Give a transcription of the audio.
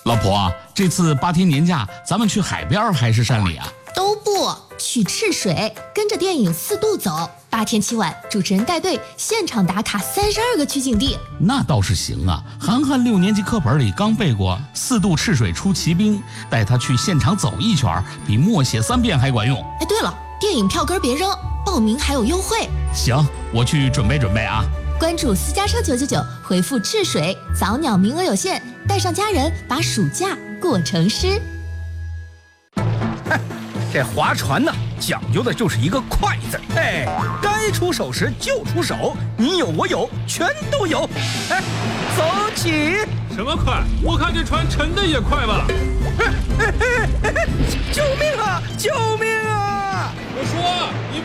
老婆，这次8天年假，咱们去海边还是山里啊？ 都不去赤水，跟着电影4度走，8天7晚，主持人带队现场打卡32个取景地。 那倒是行啊，涵涵6年级课本里刚背过4度赤水出奇兵，带他去现场走一圈，比默写3遍还管用。 哎，对了，电影票根别扔，报名还有优惠。 行，我去准备准备啊。 关注私家车999，回复赤水，早鸟名额有限，带上家人，把暑假过成诗。 这划船呢，讲究的就是一个快字。哎，该出手时就出手，你有我有，全都有。哎，走起！ 什么快？我看这船沉的也快吧。 救命啊！救命啊！ 我说你。